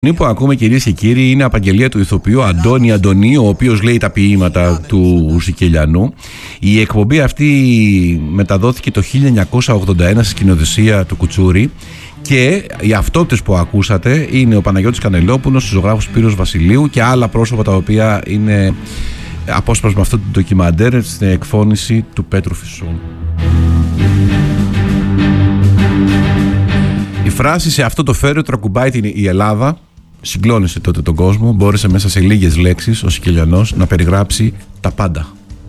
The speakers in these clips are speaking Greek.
Που ακούμε, κυρίες και κύριοι, είναι απαγγελία του ηθοποιού Αντώνη Αντωνίου, ο οποίος λέει τα ποίηματα του Σικελιανού. Η εκπομπή αυτή μεταδόθηκε το 1981 στη σκηνοθεσία του Κουτσούρη και οι αυτόπτες που ακούσατε είναι ο Παναγιώτης Κανελόπουλος, ο ζωγράφος Σπύρος Βασιλείου και άλλα πρόσωπα τα οποία είναι απόσπασμα αυτού του ντοκιμαντέρ στην εκφώνηση του Πέτρου Φυσού. Η φράση «σε αυτό το φέρετρο ακουμπάει η Ελλάδα» συγκλώνησε τότε τον κόσμο. Μπόρεσε μέσα σε λίγες λέξεις ο Σικελιανός να περιγράψει τα πάντα.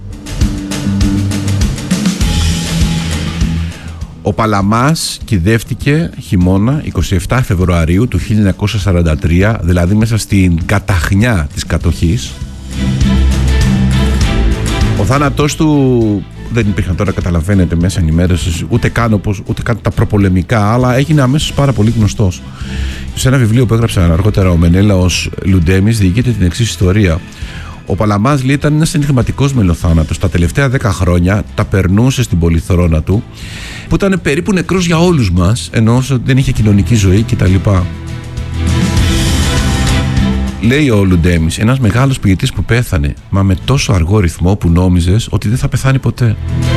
Ο Παλαμάς κυδεύτηκε χειμώνα 27 Φεβρουαρίου του 1943, δηλαδή μέσα στην καταχνιά της κατοχής. Ο θάνατός του δεν υπήρχαν, τώρα καταλαβαίνετε, μέσα ενημέρωσης, ούτε καν τα προπολεμικά, αλλά έγινε αμέσως πάρα πολύ γνωστός. Σε ένα βιβλίο που έγραψε αργότερα ο Μενέλαος Λουντέμις διηγείται την εξής ιστορία. Ο Παλαμάς, λέει, ήταν ένας ενηγματικός μελοθάνατος. Τα τελευταία 10 χρόνια τα περνούσε στην πολυθρόνα του, που ήταν περίπου νεκρός για όλους μας, ενώ δεν είχε κοινωνική ζωή κτλ. Λέει ο Λουντέμις, ένας μεγάλος ποιητής που πέθανε, μα με τόσο αργό ρυθμό που νόμιζες ότι δεν θα πεθάνει ποτέ.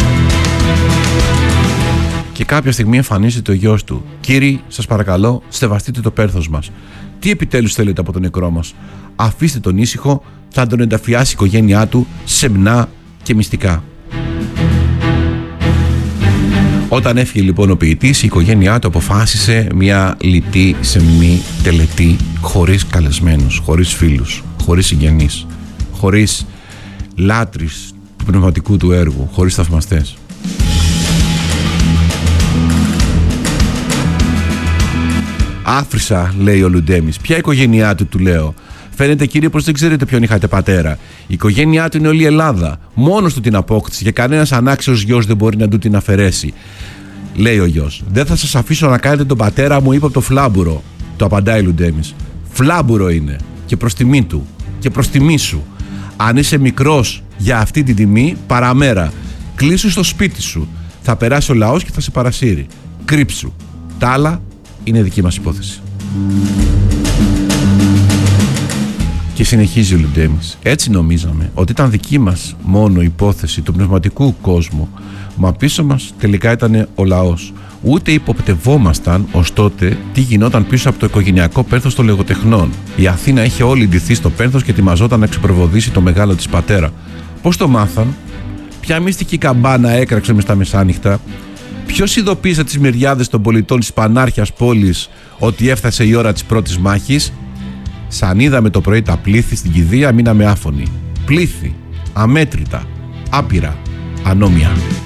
Και κάποια στιγμή εμφανίζεται ο γιος του. «Κύριοι, σας παρακαλώ, σεβαστείτε το πέρθος μας. Τι επιτέλους θέλετε από τον νεκρό μας? Αφήστε τον ήσυχο, θα τον ενταφιάσει η οικογένειά του σεμνά και μυστικά». Όταν έφυγε λοιπόν ο ποιητής, η οικογένειά του αποφάσισε μια λιτή σεμνή τελετή, χωρίς καλεσμένους, χωρίς φίλους, χωρίς συγγενείς, χωρίς λάτρεις του πνευματικού του έργου, χωρίς θαυμαστές. «Άφρισα», λέει ο Λουντέμις. «Ποια οικογένειά του?» του λέω. «Φαίνεται, κύριε, πως δεν ξέρετε ποιον είχατε πατέρα. Η οικογένειά του είναι όλη η Ελλάδα. Μόνος του την απόκτησε και κανένας ανάξιος γιος δεν μπορεί να του την αφαιρέσει». Λέει ο γιος. «Δεν θα σας αφήσω να κάνετε τον πατέρα μου ύποπτο φλάμπουρο», το απαντάει Λουντέμις. «Φλάμπουρο είναι και προς τιμή του και προς τιμή σου. Αν είσαι μικρός για αυτή την τιμή, παραμέρα. Κλείσου στο σπίτι σου. Θα περάσει ο λαός και θα σε παρασύρει. Κρύψου. Τα άλλα είναι δική μας υπόθεση». Και συνεχίζει ο Λουντέμις. «Έτσι νομίζαμε ότι ήταν δική μας μόνο υπόθεση του πνευματικού κόσμου, μα πίσω μας τελικά ήταν ο λαός. Ούτε υποπτευόμασταν ως τότε τι γινόταν πίσω από το οικογενειακό πένθος των λογοτεχνών. Η Αθήνα είχε όλη ντυθεί στο πένθος και ετοιμαζόταν να ξεπροβοδίσει το μεγάλο της πατέρα. Πώς το μάθαν? Ποια μυστική καμπάνα έκραξε μες τα μεσάνυχτα? Ποιος ειδοποίησε τις μυριάδες των πολιτών της πανάρχιας πόλης ότι έφτασε η ώρα της πρώτης μάχης? Σαν είδαμε το πρωί τα πλήθη στην κηδεία, μείναμε άφωνοι. Πλήθη, αμέτρητα, άπειρα, ανώμια».